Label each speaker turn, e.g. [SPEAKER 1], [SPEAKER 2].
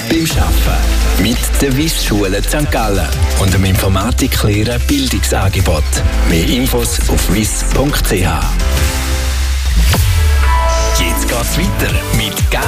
[SPEAKER 1] beim Arbeiten. Mit der WIS-Schule St. Gallen und dem Informatiklehrer Bildungsangebot. Mehr Infos auf wiss.ch. Jetzt geht's weiter mit